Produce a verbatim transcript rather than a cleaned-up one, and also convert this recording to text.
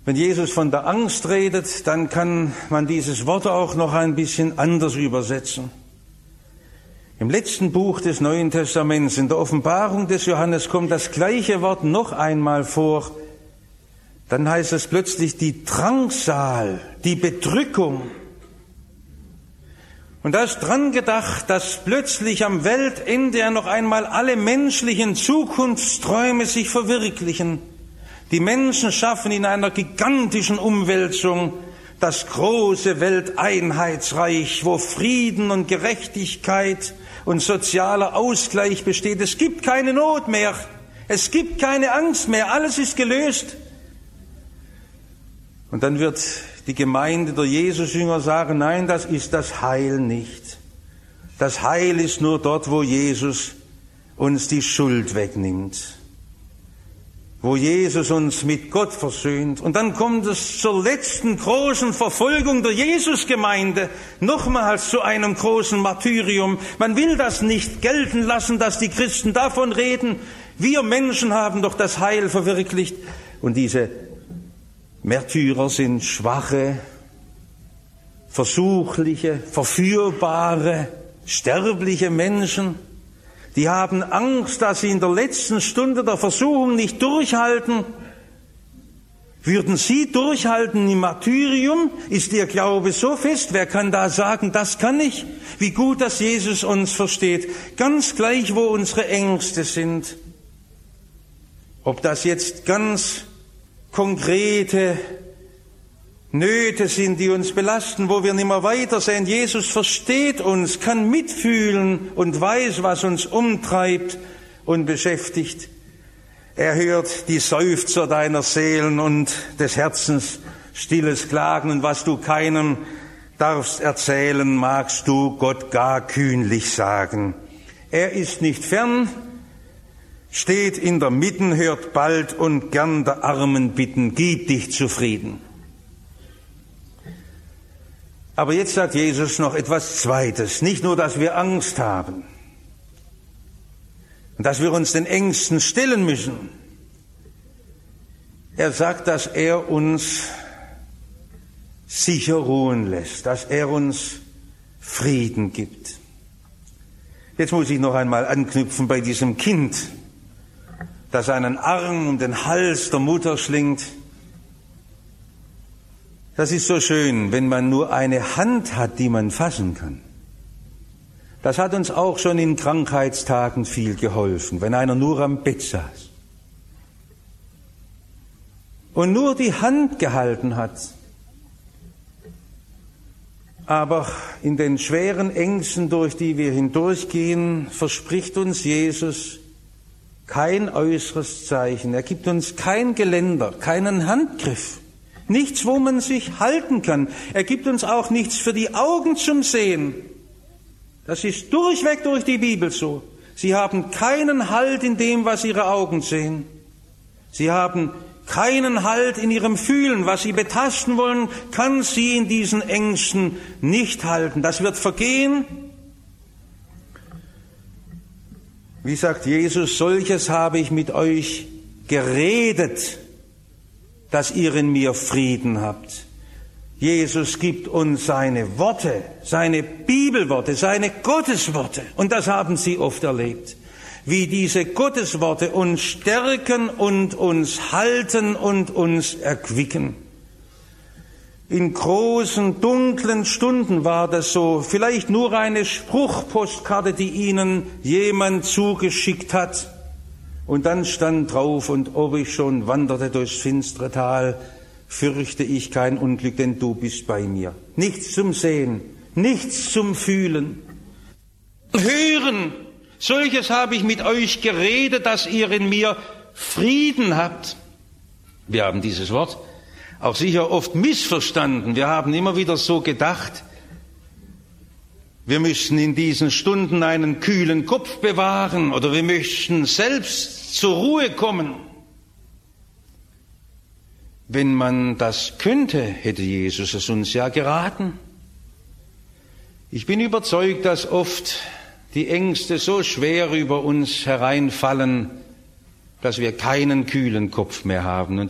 Wenn Jesus von der Angst redet, dann kann man dieses Wort auch noch ein bisschen anders übersetzen. Im letzten Buch des Neuen Testaments, in der Offenbarung des Johannes, kommt das gleiche Wort noch einmal vor. Dann heißt es plötzlich die Drangsal, die Bedrückung. Und da ist dran gedacht, dass plötzlich am Weltende ja noch einmal alle menschlichen Zukunftsträume sich verwirklichen. Die Menschen schaffen in einer gigantischen Umwälzung das große Welteinheitsreich, wo Frieden und Gerechtigkeit und sozialer Ausgleich besteht. Es gibt keine Not mehr, es gibt keine Angst mehr, alles ist gelöst. Und dann wird die Gemeinde der Jesusjünger sagen, nein, das ist das Heil nicht. Das Heil ist nur dort, wo Jesus uns die Schuld wegnimmt, wo Jesus uns mit Gott versöhnt. Und dann kommt es zur letzten großen Verfolgung der Jesusgemeinde, nochmals zu einem großen Martyrium. Man will das nicht gelten lassen, dass die Christen davon reden, wir Menschen haben doch das Heil verwirklicht. Und diese Märtyrer sind schwache, versuchliche, verführbare, sterbliche Menschen. Die haben Angst, dass sie in der letzten Stunde der Versuchung nicht durchhalten. Würden sie durchhalten im Martyrium? Ist ihr Glaube so fest? Wer kann da sagen, das kann ich? Wie gut, dass Jesus uns versteht. Ganz gleich, wo unsere Ängste sind. Ob das jetzt ganz konkrete Nöte sind, die uns belasten, wo wir nicht mehr weiter sehen. Jesus versteht uns, kann mitfühlen und weiß, was uns umtreibt und beschäftigt. Er hört die Seufzer deiner Seelen und des Herzens stilles Klagen, und was du keinem darfst erzählen, magst du Gott gar kühnlich sagen. Er ist nicht fern, steht in der Mitte, hört bald und gern der Armen bitten, gib dich zufrieden. Aber jetzt sagt Jesus noch etwas Zweites. Nicht nur, dass wir Angst haben und dass wir uns den Ängsten stellen müssen. Er sagt, dass er uns sicher ruhen lässt, dass er uns Frieden gibt. Jetzt muss ich noch einmal anknüpfen bei diesem Kind, das einen Arm um den Hals der Mutter schlingt. Das ist so schön, wenn man nur eine Hand hat, die man fassen kann. Das hat uns auch schon in Krankheitstagen viel geholfen, wenn einer nur am Bett saß und nur die Hand gehalten hat. Aber in den schweren Ängsten, durch die wir hindurchgehen, verspricht uns Jesus kein äußeres Zeichen. Er gibt uns kein Geländer, keinen Handgriff. Nichts, wo man sich halten kann. Er gibt uns auch nichts für die Augen zum Sehen. Das ist durchweg durch die Bibel so. Sie haben keinen Halt in dem, was ihre Augen sehen. Sie haben keinen Halt in ihrem Fühlen. Was sie betasten wollen, kann sie in diesen Ängsten nicht halten. Das wird vergehen. Wie sagt Jesus, solches habe ich mit euch geredet, dass ihr in mir Frieden habt. Jesus gibt uns seine Worte, seine Bibelworte, seine Gottesworte. Und das haben Sie oft erlebt. Wie diese Gottesworte uns stärken und uns halten und uns erquicken. In großen, dunklen Stunden war das so. Vielleicht nur eine Spruchpostkarte, die Ihnen jemand zugeschickt hat. Und dann stand drauf, und ob ich schon wanderte durchs finstere Tal, fürchte ich kein Unglück, denn du bist bei mir. Nichts zum Sehen, nichts zum Fühlen. Hören, solches habe ich mit euch geredet, dass ihr in mir Frieden habt. Wir haben dieses Wort auch sicher oft missverstanden. Wir haben immer wieder so gedacht, wir müssen in diesen Stunden einen kühlen Kopf bewahren oder wir möchten selbst zur Ruhe kommen. Wenn man das könnte, hätte Jesus es uns ja geraten. Ich bin überzeugt, dass oft die Ängste so schwer über uns hereinfallen, dass wir keinen kühlen Kopf mehr haben.